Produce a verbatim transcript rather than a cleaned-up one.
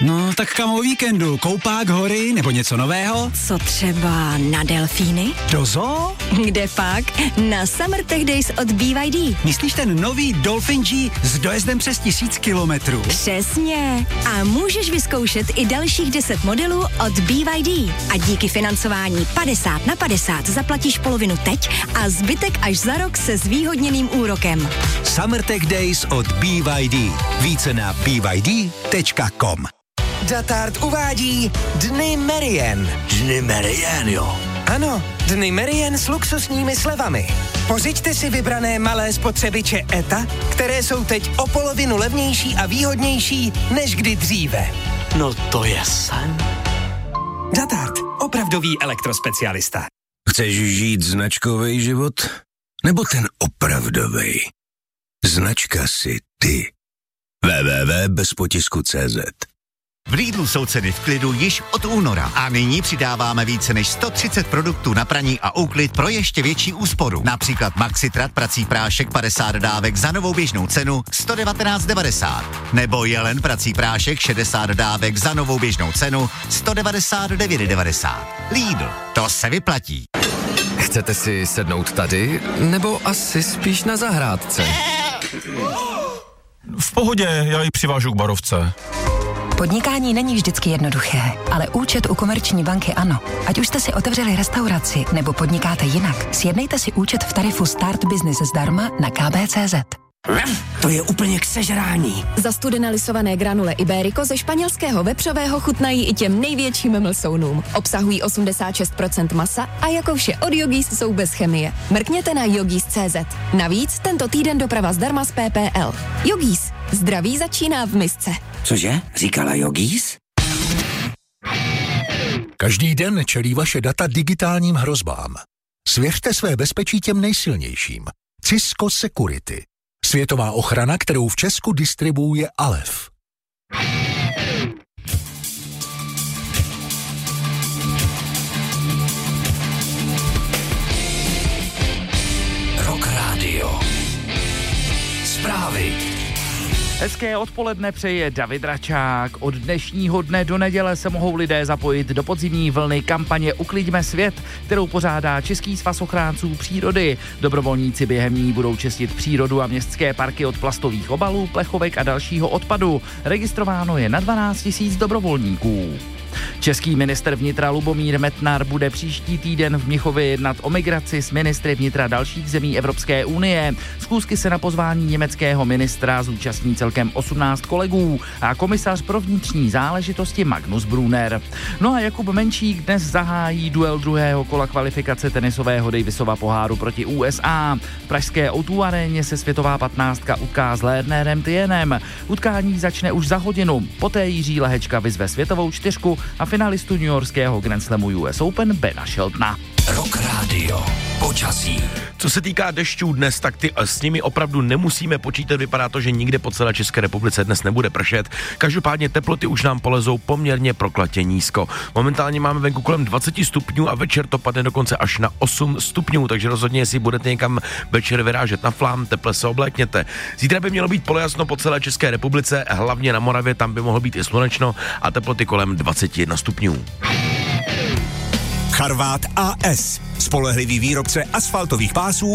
No, tak kam o víkendu? Koupák, hory nebo něco nového? Co třeba na delfíny? Do zoo? Kde pak? Na Summer Tech Days od B Y D. Myslíš ten nový Dolphin G s dojezdem přes tisíc kilometrů? Přesně. A můžeš vyzkoušet i dalších deset modelů od B Y D. A díky financování padesát na padesát zaplatíš polovinu teď a zbytek až za rok se zvýhodněným úrokem. Summer Tech Days od B Y D. Více na b y d tečka com. Datart uvádí Dny Merien. Dny Merien, jo. Ano, Dny Merien s luxusními slevami. Pořiďte si vybrané malé spotřebiče E T A, které jsou teď o polovinu levnější a výhodnější než kdy dříve. No to je sen. Datart, opravdový elektrospecialista. Chceš žít značkový život? Nebo ten opravdovej? Značka si ty. w w w tečka bez potisku tečka c z. V Lidlu jsou ceny v klidu již od února a nyní přidáváme více než sto třicet produktů na praní a úklid pro ještě větší úsporu. Například Maxitrat prací prášek padesát dávek za novou běžnou cenu sto devatenáct devadesát. Nebo Jelen prací prášek šedesát dávek za novou běžnou cenu sto devadesát devět devadesát. Lidl, to se vyplatí. Chcete si sednout tady, nebo asi spíš na zahrádce? V pohodě, já ji přivážu k barovce. Podnikání není vždycky jednoduché, ale účet u Komerční banky ano. Ať už jste si otevřeli restauraci nebo podnikáte jinak, sjednejte si účet v tarifu Start Business zdarma na k b tečka c z. To je úplně k sežrání. Zastudené lisované granule Iberico ze španělského vepřového chutnají i těm největším mlsounům. Obsahují osmdesát šest procent masa a jako vše od Yogis jsou bez chemie. Mrkněte na yogis tečka c z. Navíc tento týden doprava zdarma z P P L. Yogis. Zdraví začíná v misce. Cože? Říkala Yogis? Každý den čelí vaše data digitálním hrozbám. Svěřte své bezpečí těm nejsilnějším. Cisco Security. Světová ochrana, kterou v Česku distribuuje Alef. Rock Radio. Zprávy. Hezké odpoledne přeje David Račák. Od dnešního dne do neděle se mohou lidé zapojit do podzimní vlny kampaně Ukliďme svět, kterou pořádá Český svaz ochránců přírody. Dobrovolníci během ní budou čistit přírodu a městské parky od plastových obalů, plechovek a dalšího odpadu. Registrováno je na dvanáct tisíc dobrovolníků. Český ministr vnitra Lubomír Metnar bude příští týden v Mnichově jednat o migraci s ministry vnitra dalších zemí Evropské unie. Schůzky se na pozvání německého ministra zúčastní celkem osmnáct kolegů a komisař pro vnitřní záležitosti Magnus Brunner. No a Jakub Menšík dnes zahájí duel druhého kola kvalifikace tenisového Davisova poháru proti U S A. V pražské O dva aréně se světová patnáctka utká s Lernerem Tienem. Utkání začne už za hodinu. Poté Jiří Lehečka vyzve světovou čtyřku a finalistu newyorského Grand Slamu U S Open Bena Sheltona. Rock Radio. Počasí. Co se týká dešťů dnes, tak ty s nimi opravdu nemusíme počítat. Vypadá to, že nikde po celé České republice dnes nebude pršet. Každopádně teploty už nám polezou poměrně proklatě nízko. Momentálně máme venku kolem dvacet stupňů a večer to padne dokonce až na osm stupňů, takže rozhodně, jestli budete někam večer vyrážet na flám, teple se oblékněte. Zítra by mělo být polojasno po celé České republice, hlavně na Moravě, tam by mohlo být i slunečno a teploty kolem dvacet jedna stupňů. Charvát A S. Spolehlivý výrobce asfaltových pásů